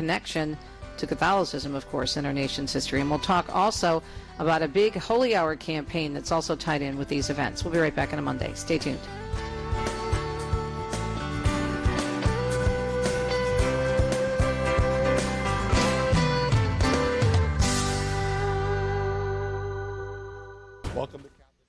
connection to Catholicism, of course, in our nation's history. And we'll talk also about a big Holy Hour campaign that's also tied in with these events. We'll be right back on a Monday. Stay tuned. Welcome to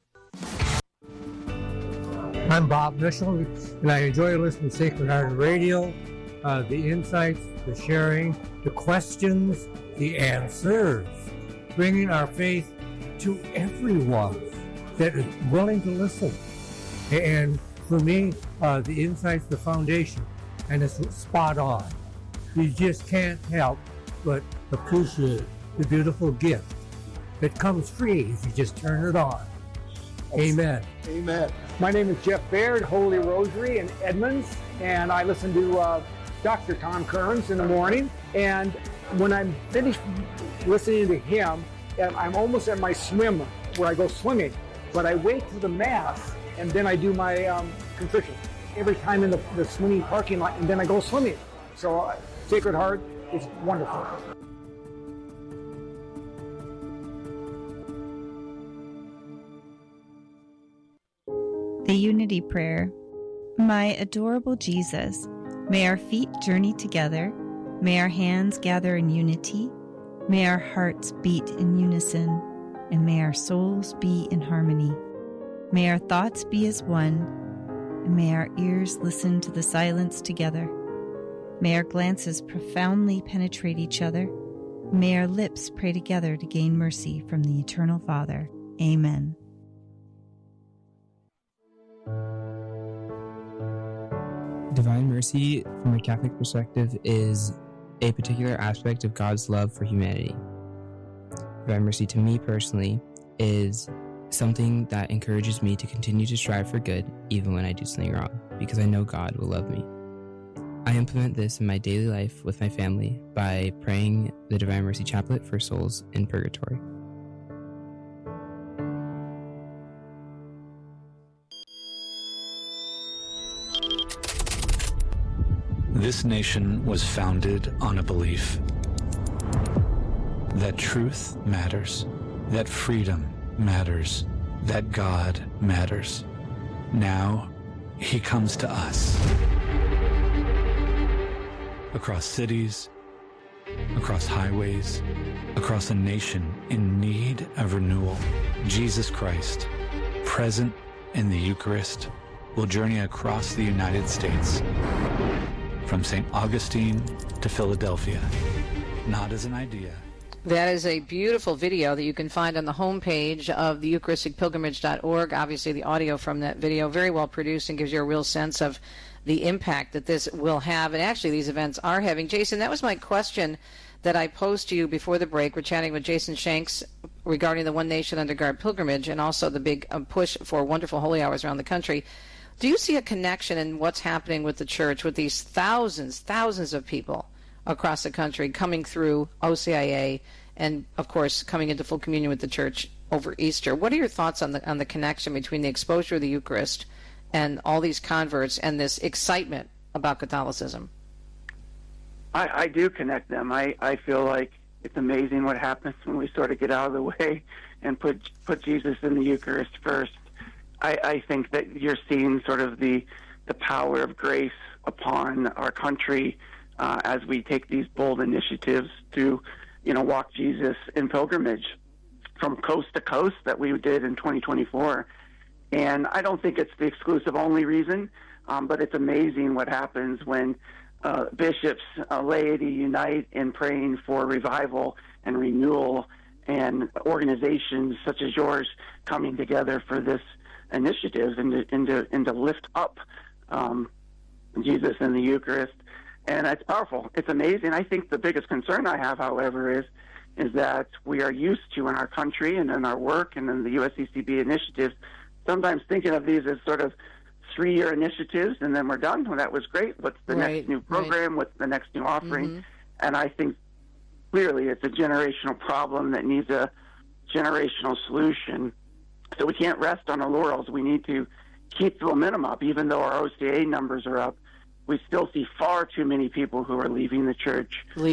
I'm Bob Mitchell, and I enjoy listening to Sacred Heart Radio, the insights, the sharing, the questions, the answers, bringing our faith to everyone that is willing to listen. And for me, the insights, the foundation, and it's spot on. You just can't help but appreciate the beautiful gift that comes free if you just turn it on. Amen. Amen. My name is Jeff Baird, Holy Rosary in Edmonds, and I listen to Dr. Tom Kearns in the morning. And when I'm finished listening to him, I'm almost at my swim where I go swimming. But I wait till the Mass, and then I do my contrition every time in the swimming parking lot, and then I go swimming. So Sacred Heart is wonderful. The Unity Prayer. My adorable Jesus, may our feet journey together, may our hands gather in unity, may our hearts beat in unison, and may our souls be in harmony. May our thoughts be as one, and may our ears listen to the silence together. May our glances profoundly penetrate each other. May our lips pray together to gain mercy from the Eternal Father. Amen. Divine mercy, from a Catholic perspective, is a particular aspect of God's love for humanity. Divine mercy, to me personally, is something that encourages me to continue to strive for good, even when I do something wrong, because I know God will love me. I implement this in my daily life with my family by praying the Divine Mercy Chaplet for souls in purgatory. This nation was founded on a belief that truth matters, that freedom matters, that God matters. Now, He comes to us. Across cities, across highways, across a nation in need of renewal, Jesus Christ, present in the Eucharist, will journey across the United States, from St. Augustine to Philadelphia, not as an idea. That is a beautiful video that you can find on the homepage of the EucharisticPilgrimage.org. Obviously, the audio from that video, very well produced and gives you a real sense of the impact that this will have. And actually, these events are having. Jason, that was my question that I posed to you before the break. We're chatting with Jason Shanks regarding the One Nation Under Guard pilgrimage and also the big push for wonderful holy hours around the country. Do you see a connection in what's happening with the church, with these thousands of people across the country coming through OCIA and, of course, coming into full communion with the church over Easter? What are your thoughts on the connection between the exposure of the Eucharist and all these converts and this excitement about Catholicism? I do connect them. I feel like it's amazing what happens when we sort of get out of the way and put Jesus in the Eucharist first. I think that you're seeing sort of the power of grace upon our country as we take these bold initiatives to, walk Jesus in pilgrimage from coast to coast that we did in 2024. And I don't think it's the exclusive only reason, but it's amazing what happens when bishops, laity unite in praying for revival and renewal, and organizations such as yours coming together for this initiatives and to lift up Jesus in the Eucharist. And it's powerful. It's amazing. I think the biggest concern I have, however, is that we are used to in our country and in our work and in the USCCB initiatives, sometimes thinking of these as sort of 3-year initiatives and then we're done. Well, that was great. What's the next new program? What's the next new offering? Mm-hmm. And I think clearly it's a generational problem that needs a generational solution. So we can't rest on our laurels. We need to keep the momentum up. Even though our OCA numbers are up, we still see far too many people who are leaving the church